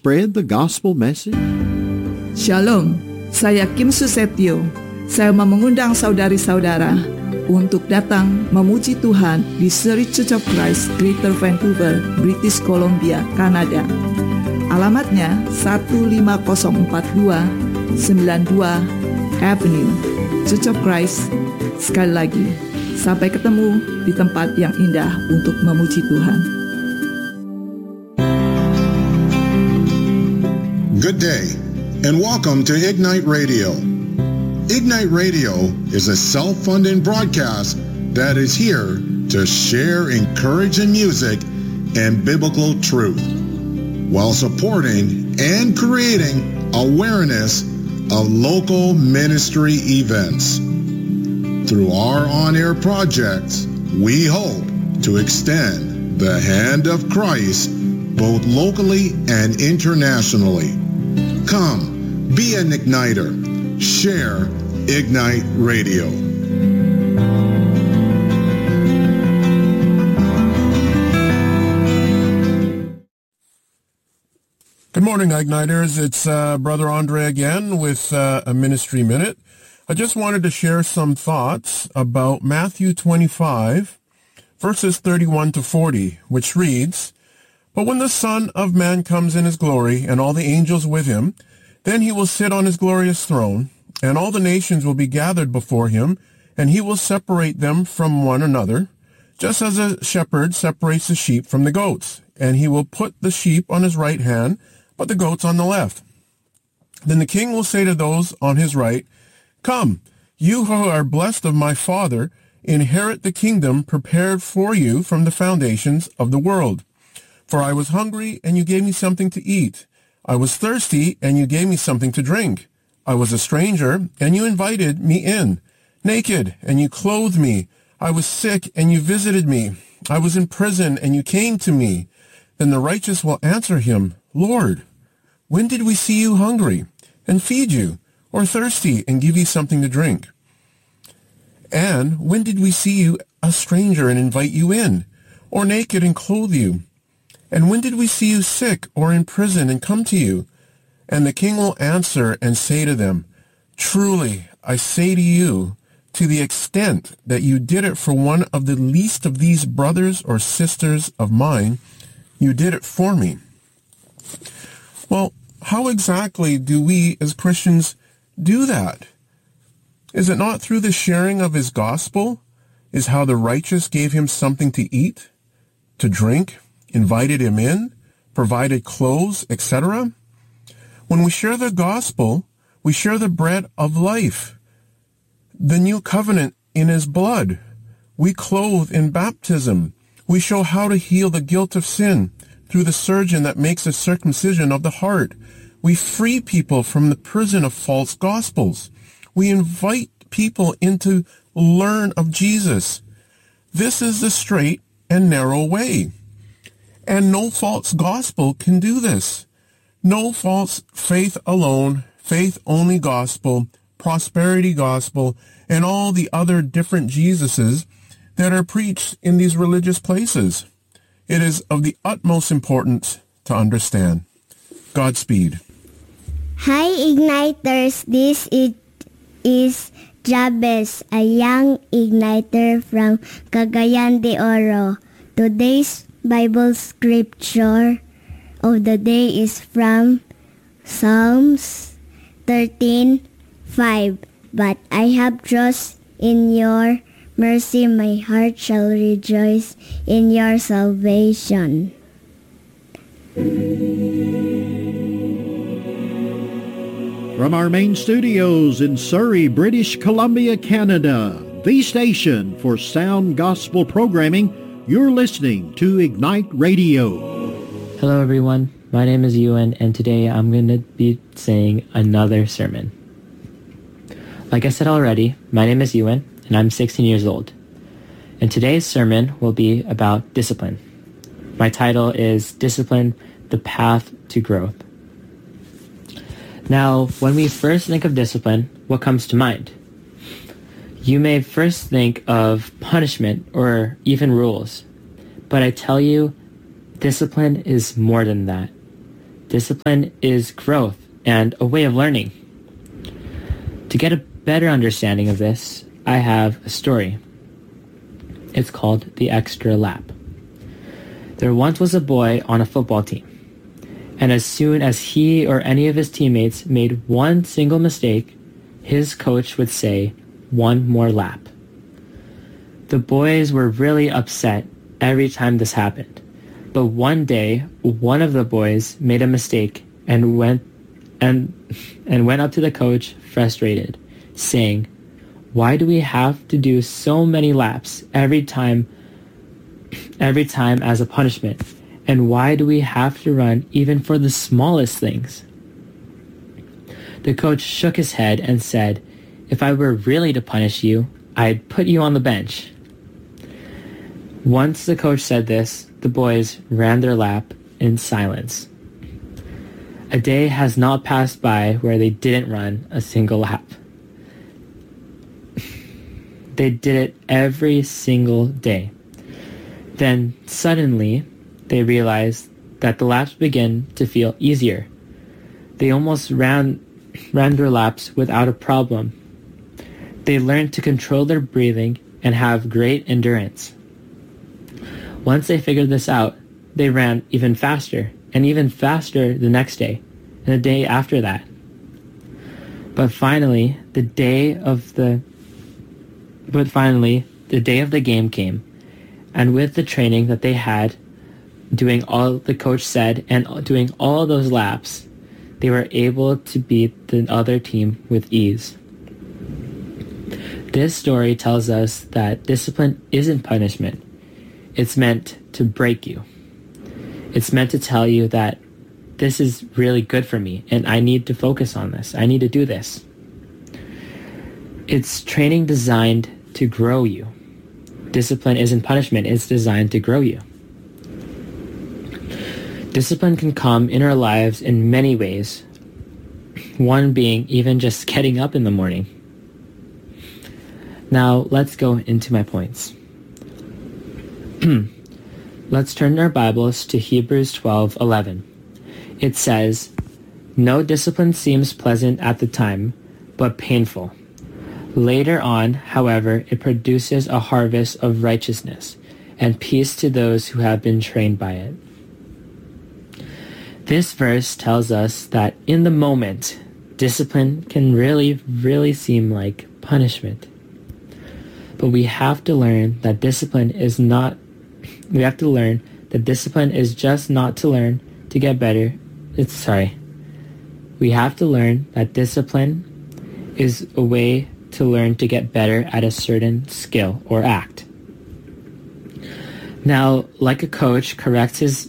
spread the gospel message? Shalom, saya Kim Susetio. Saya mau mengundang saudari-saudara untuk datang memuji Tuhan di Seri Church of Christ, Greater Vancouver, British Columbia, Kanada. Alamatnya 15042 92 Avenue, Church of Christ. Sekali lagi, sampai ketemu di tempat yang indah untuk memuji Tuhan. Good day, and welcome to Ignite Radio. Ignite Radio is a self-funding broadcast that is here to share encouraging music and biblical truth, while supporting and creating awareness of local ministry events. Through our on-air projects, we hope to extend the hand of Christ both locally and internationally. Come, be an igniter. Share Ignite Radio. Good morning, Igniters. It's Brother Andre again with a Ministry Minute. I just wanted to share some thoughts about Matthew 25, verses 31 to 40, which reads, "But when the Son of Man comes in his glory, and all the angels with him, then he will sit on his glorious throne, and all the nations will be gathered before him, and he will separate them from one another, just as a shepherd separates the sheep from the goats. And he will put the sheep on his right hand, but the goats on the left. Then the king will say to those on his right, 'Come, you who are blessed of my Father, inherit the kingdom prepared for you from the foundations of the world. For I was hungry, and you gave me something to eat. I was thirsty, and you gave me something to drink. I was a stranger, and you invited me in. Naked, and you clothed me. I was sick, and you visited me. I was in prison, and you came to me.' Then the righteous will answer him, 'Lord, when did we see you hungry and feed you, or thirsty and give you something to drink? And when did we see you a stranger and invite you in, or naked and clothe you? And when did we see you sick or in prison and come to you?' And the king will answer and say to them, 'Truly, I say to you, to the extent that you did it for one of the least of these brothers or sisters of mine, you did it for me.'" Well, how exactly do we as Christians do that? Is it not through the sharing of his gospel? Is how the righteous gave him something to eat, to drink, invited him in, provided clothes, etc.? When we share the gospel, we share the bread of life, the new covenant in his blood. We clothe in baptism. We show how to heal the guilt of sin through the surgeon that makes a circumcision of the heart. We free people from the prison of false gospels. We invite people in to learn of Jesus. This is the straight and narrow way. And no false gospel can do this. No false faith alone, faith only gospel, prosperity gospel, and all the other different Jesuses that are preached in these religious places. It is of the utmost importance to understand. Godspeed. Hi Igniters, this is Jabez, a young igniter from Cagayan de Oro. Today's Bible scripture of the day is from Psalms 13:5. But I have trust in your mercy, my heart shall rejoice in your salvation. From our main studios in Surrey, British Columbia, Canada, the station for sound gospel programming, you're listening to Ignite Radio. Hello everyone, my name is Ewan, and today I'm going to be saying another sermon. Like I said already, my name is Ewan, and I'm 16 years old. And today's sermon will be about discipline. My title is Discipline, the Path to Growth. Now, when we first think of discipline, what comes to mind? You may first think of punishment or even rules. But I tell you, discipline is more than that. discipline is growth and a way of learning. To get a better understanding of this, I have a story. It's called The Extra Lap. There once was a boy on a football team, and as soon as he or any of his teammates made one single mistake, his coach would say, "One more lap." The boys were really upset every time this happened, but one day, one of the boys made a mistake and went up to the coach frustrated, saying, "Why do we have to do so many laps every time as a punishment? And why do we have to run even for the smallest things?" The coach shook his head and said, "If I were really to punish you, I'd put you on the bench." Once the coach said this, the boys ran their lap in silence. A day has not passed by where they didn't run a single lap. They did it every single day. Then suddenly, they realized that the laps began to feel easier. They almost ran their laps without a problem. They learned to control their breathing and have great endurance. Once they figured this out, they ran even faster, and even faster the next day, and the day after that. But finally, the day of the game came, and with the training that they had, doing all the coach said and doing all those laps, they were able to beat the other team with ease. This story tells us that discipline isn't punishment. It's meant to break you. It's meant to tell you that this is really good for me and I need to focus on this. I need to do this. It's training designed to grow you. Discipline isn't punishment. It's designed to grow you. Discipline can come in our lives in many ways. One being even just getting up in the morning. Now, let's go into my points. Let's turn our Bibles to Hebrews 12:11. It says, "No discipline seems pleasant at the time, but painful. Later on, however, it produces a harvest of righteousness and peace to those who have been trained by it." This verse tells us that in the moment, discipline can really seem like punishment. But we have to learn that discipline is just not to learn to get better. We have to learn that discipline is a way to learn to get better at a certain skill or act. Now, like a coach corrects his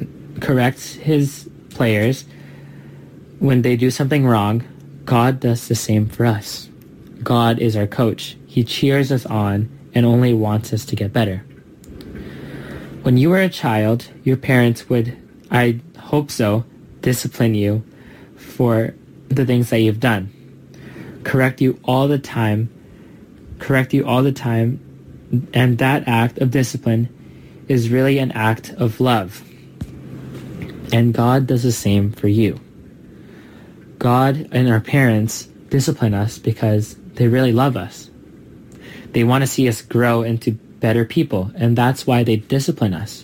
players when they do something wrong, God does the same for us. God is our coach. He cheers us on and only wants us to get better. When you were a child, your parents would, I hope so, discipline you for the things that you've done. Correct you all the time, and that act of discipline is really an act of love. And God does the same for you. God and our parents discipline us because they really love us. They want to see us grow into better people, and that's why they discipline us.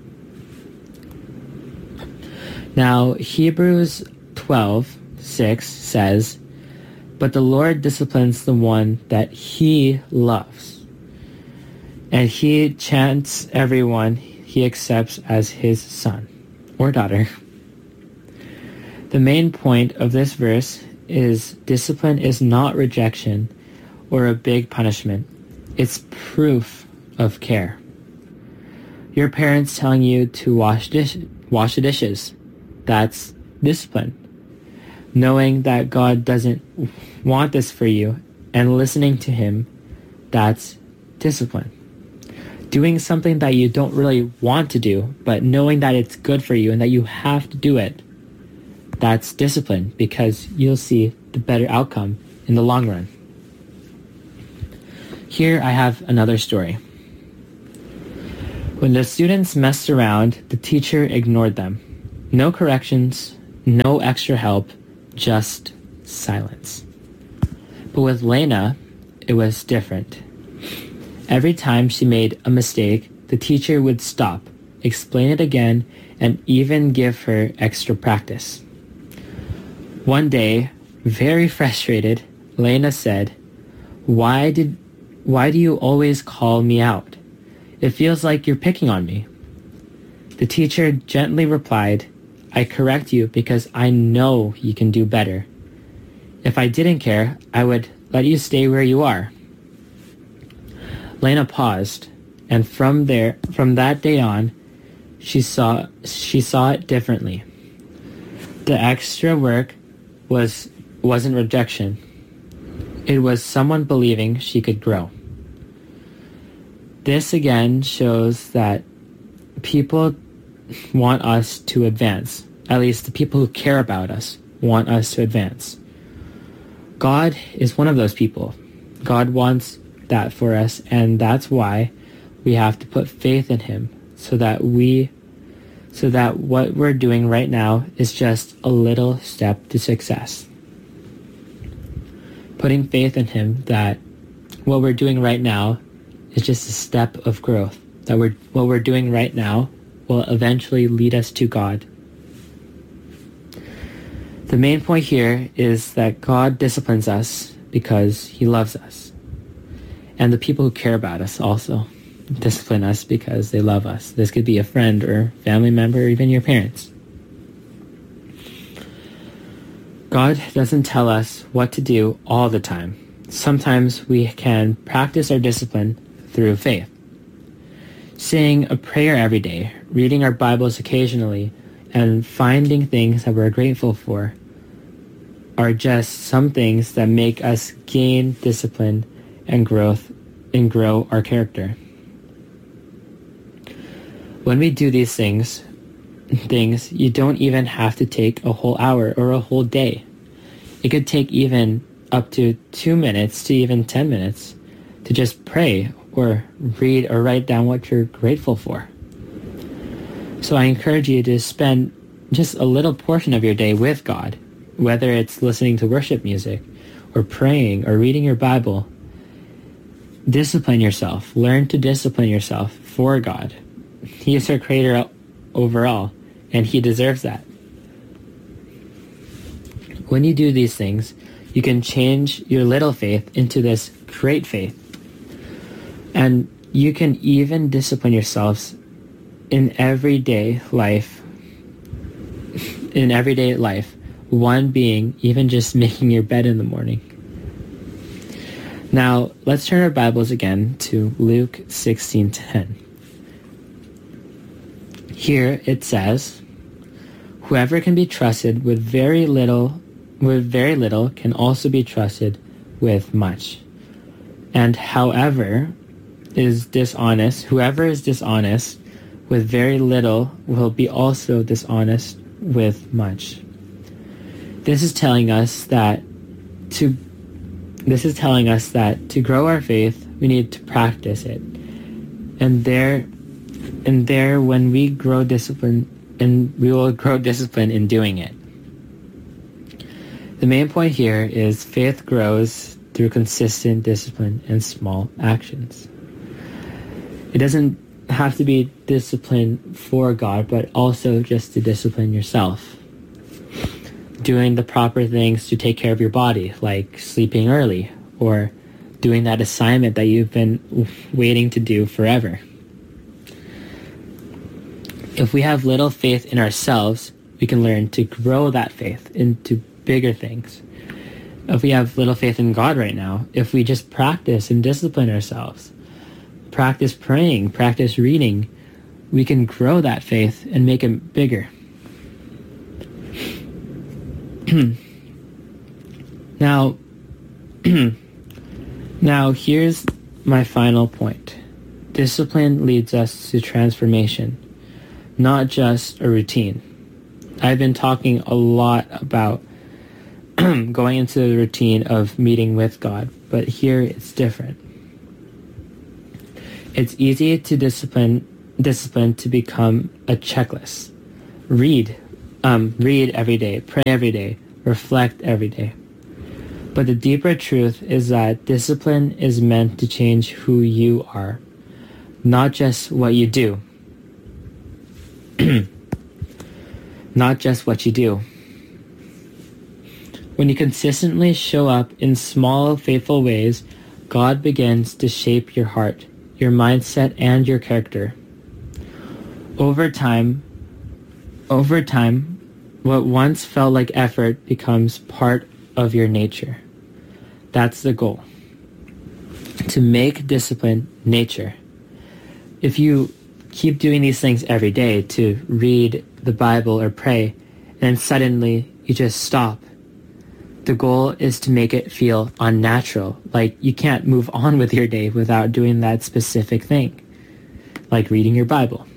Now, Hebrews 12:6 says, "But the Lord disciplines the one that he loves, and he chants everyone he accepts as his son or daughter." The main point of this verse is discipline is not rejection or a big punishment. It's proof of care. Your parents telling you to wash the dishes. That's discipline. Knowing that God doesn't want this for you and listening to him, that's discipline. Doing something that you don't really want to do, but knowing that it's good for you and that you have to do it, that's discipline, because you'll see the better outcome in the long run. Here I have another story. When the students messed around, the teacher ignored them. No corrections, No extra help, just silence. But with Lena, it was different. Every time she made a mistake, the teacher would stop, explain it again, and even give her extra practice. One day, very frustrated, Lena said, Why do you always call me out? It feels like you're picking on me." The teacher gently replied, "I correct you because I know you can do better. If I didn't care, I would let you stay where you are." Lena paused, and from that day on, she saw it differently. The extra work wasn't rejection. It was someone believing she could grow. This again shows that people want us to advance. At least the people who care about us want us to advance. God is one of those people. God wants that for us, and that's why we have to put faith in Him so that what we're doing right now is just a little step to success. Putting faith in Him that what we're doing right now is just a step of growth, that what we're doing right now will eventually lead us to God. The main point here is that God disciplines us because He loves us. And the people who care about us also discipline us because they love us. This could be a friend or family member or even your parents. God doesn't tell us what to do all the time. Sometimes we can practice our discipline through faith. Saying a prayer every day, reading our Bibles occasionally, and finding things that we're grateful for are just some things that make us gain discipline and grow our character. When we do these things, you don't even have to take a whole hour or a whole day. It could take even up to 2 minutes to even 10 minutes to just pray or read or write down what you're grateful for. So I encourage you to spend just a little portion of your day with God, whether it's listening to worship music or praying or reading your Bible. Discipline yourself. Learn to discipline yourself for God. He is our creator overall, and He deserves that. When you do these things, you can change your little faith into this great faith. And you can even discipline yourselves in everyday life. One being even just making your bed in the morning. Now, let's turn our Bibles again to Luke 16:10. Here it says, "Whoever can be trusted with very little can also be trusted with much. And whoever is dishonest with very little will be also dishonest with much." This is telling us that to grow our faith, we need to practice it. And when we grow discipline, and we will grow discipline in doing it. The main point here is faith grows through consistent discipline and small actions. It doesn't have to be discipline for God, but also just to discipline yourself. Doing the proper things to take care of your body, like sleeping early, or doing that assignment that you've been waiting to do forever. If we have little faith in ourselves, we can learn to grow that faith into bigger things. If we have little faith in God right now, if we just practice and discipline ourselves, practice praying, practice reading, we can grow that faith and make it bigger. Now here's my final point. Discipline leads us to transformation, not just a routine. I've been talking a lot about going into the routine of meeting with God, but here it's different. It's easy to discipline to become a checklist. Read read every day, pray every day, reflect every day. But the deeper truth is that discipline is meant to change who you are, not just what you do. Not just what you do. When you consistently show up in small, faithful ways, God begins to shape your heart, your mindset, and your character. Over time, what once felt like effort becomes part of your nature. That's the goal. To make discipline nature. If you keep doing these things every day, to read the Bible or pray, and then suddenly you just stop, the goal is to make it feel unnatural, like you can't move on with your day without doing that specific thing, like reading your Bible.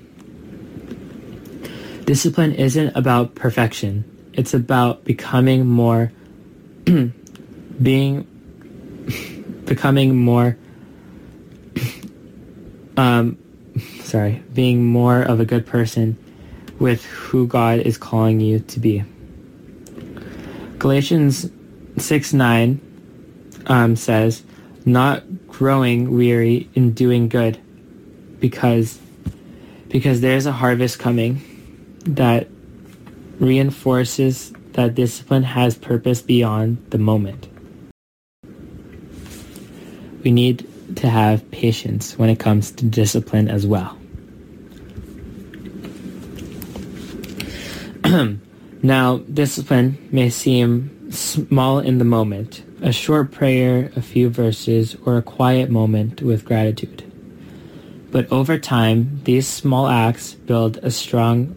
Discipline isn't about perfection. It's about becoming more being more of a good person with who God is calling you to be. Galatians 6:9 says, not growing weary in doing good, because there's a harvest coming that reinforces that discipline has purpose beyond the moment. We need to have patience when it comes to discipline as well. Now, discipline may seem small in the moment, a short prayer, a few verses, or a quiet moment with gratitude. But over time, these small acts build a strong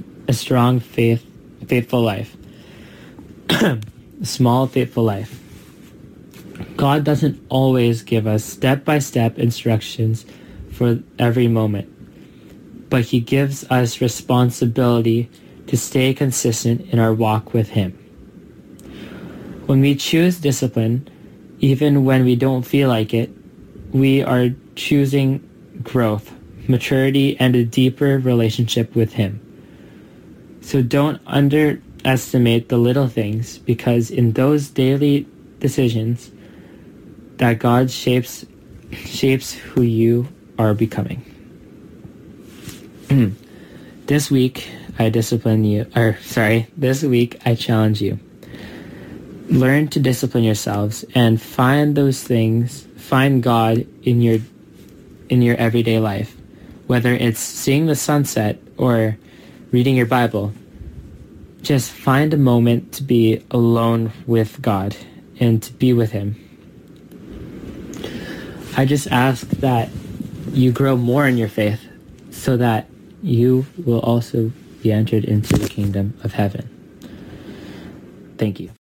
faithful life. A small, faithful life. God doesn't always give us step-by-step instructions for every moment, but He gives us responsibility to stay consistent in our walk with Him. When we choose discipline, even when we don't feel like it, we are choosing growth, maturity, and a deeper relationship with Him. So don't underestimate the little things, because in those daily decisions that God shapes who you are becoming. This week I challenge you. Learn to discipline yourselves and find God in your everyday life. Whether it's seeing the sunset or reading your Bible, just find a moment to be alone with God and to be with Him. I just ask that you grow more in your faith so that you will also be entered into the kingdom of heaven. Thank you.